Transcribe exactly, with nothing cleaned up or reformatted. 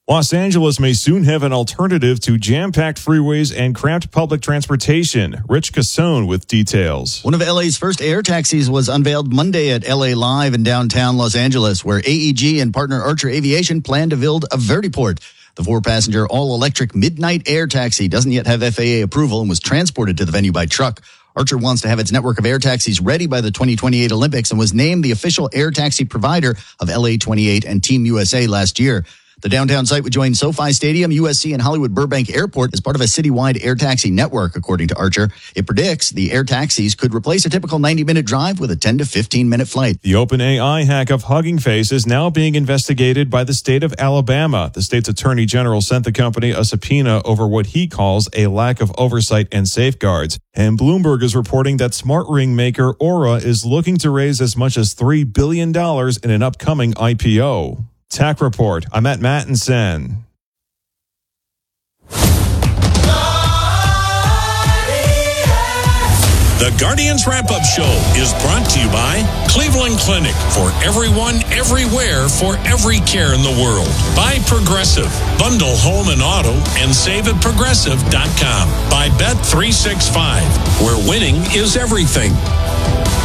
Los Angeles may soon have an alternative to jam-packed freeways and cramped public transportation. Rich Cassone with details. One of L A's first air taxis was unveiled Monday at L A Live in downtown Los Angeles, where A E G and partner Archer Aviation plan to build a vertiport. The four-passenger all-electric Midnight Air Taxi doesn't yet have F A A approval and was transported to the venue by truck. Archer wants to have its network of air taxis ready by the twenty twenty-eight Olympics and was named the official air taxi provider of L A twenty-eight and Team U S A last year. The downtown site would join SoFi Stadium, U S C, and Hollywood Burbank Airport as part of a citywide air taxi network, according to Archer. It predicts the air taxis could replace a typical ninety-minute drive with a ten to fifteen-minute flight. The OpenAI hack of Hugging Face is now being investigated by the state of Alabama. The state's attorney general sent the company a subpoena over what he calls a lack of oversight and safeguards. And Bloomberg is reporting that smart ring maker Aura is looking to raise as much as three billion dollars in an upcoming I P O. Tech Report. I'm at Mattinson. The Guardians Wrap-Up Show is brought to you by Cleveland Clinic. For everyone, everywhere, for every care in the world. By Progressive. Bundle home and auto and save at progressive dot com. By Bet three sixty-five, where winning is everything.